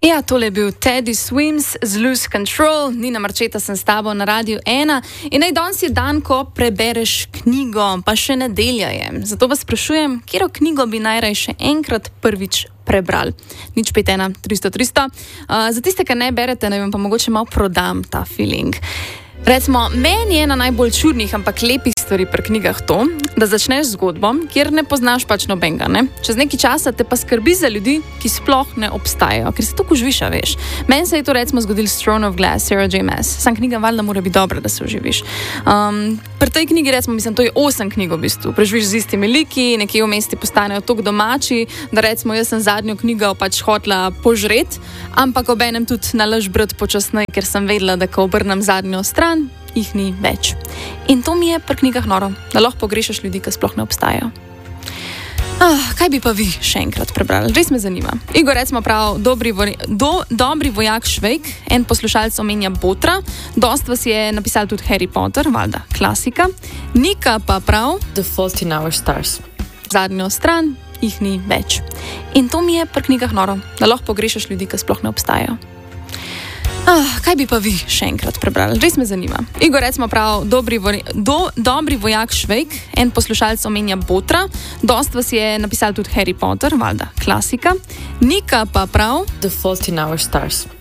Ja, tole je bil Teddy Swims z Lose Control, Nina Marčeta sem s tabo na Radiu 1 in naj danes je dan, ko prebereš knjigo, pa še nedelja je. Zato vas sprašujem, katero knjigo bi najraje še enkrat prvič prebrali. 051 300 300. Za tiste, ki ne berete, naj vam pa mogoče malo prodam ta feeling. Recimo, meni je ena najbolj čudnih, ampak lepih stvari pri knjigah to, da začneš zgodbo, kjer ne poznaš pač nobenega, ne? Čez nekaj časa te pa skrbi za ljudi, ki sploh ne obstajajo, ker se tako užviš, veš. Meni se je to recimo zgodilo s Throne of Glass, Sarah J. Maas. Sam knjiga valjda mora biti dobra, da se uživiš. Pri tej knjigi recimo, mislim, to je 8 knjig v bistvu. Preživiš z istimi liki, nekje v mesti postanejo toliko domači, da recimo jaz sem zadnjo knjigo pač hotela požret, ampak obenem tudi nalaž brati počasneje, ker sem vedela, da ko obrnem zadnjo stran, jih ni več. In to mi je pri knjigah noro, da lahko pogrešaš ljudi, ki sploh ne obstajajo. Kaj bi pa vi še enkrat prebrali? Res me zanima. Igor recimo prav, dobri vojak Švejk, en poslušalec omenja Botra, dost vas je napisal tudi Harry Potter, valjda, klasika. Nika pa prav, The Fault in Our Stars. Zadnjo stran jih ni več. In to mi je pri knjigah noro, da lahko pogrešaš ljudi, ki sploh ne obstajajo. Kaj bi pa vi še enkrat prebrali? Res me zanima. Igor recimo prav, dobri vojak Švejk, en poslušalec omenja Botra, dost vas je napisal tudi Harry Potter, valjda, klasika. Nika pa prav, The Fault in Our Stars.